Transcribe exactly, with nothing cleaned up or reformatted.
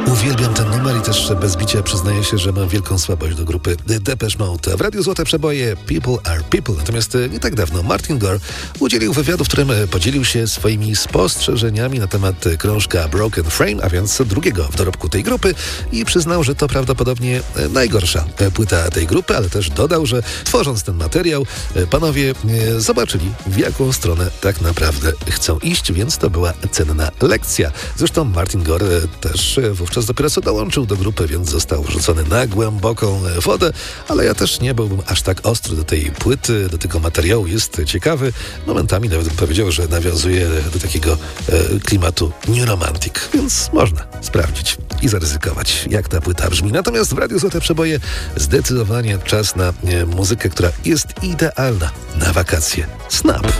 Uwielbiam ten numer i też bez bicia przyznaję się, że mam wielką słabość do grupy Depeche Mode. W Radiu Złote Przeboje People are People. Natomiast nie tak dawno Martin Gore udzielił wywiadu, w którym podzielił się swoimi spostrzeżeniami na temat krążka Broken Frame, a więc drugiego w dorobku tej grupy, i przyznał, że to prawdopodobnie najgorsza płyta tej grupy, ale też dodał, że tworząc ten materiał panowie zobaczyli, w jaką stronę tak naprawdę chcą iść, więc to była cenna lekcja. Zresztą Martin Gore też wówczas dopiero co dołączył do grupy, więc został wrzucony na głęboką wodę, ale ja też nie byłbym aż tak ostry do tej płyty, do tego materiału. Jest ciekawy, momentami nawet bym powiedział, że nawiązuje do takiego e, klimatu New Romantic, więc można sprawdzić i zaryzykować, jak ta płyta brzmi. Natomiast w Radiu Złote Przeboje zdecydowanie czas na e, muzykę, która jest idealna na wakacje. Snap.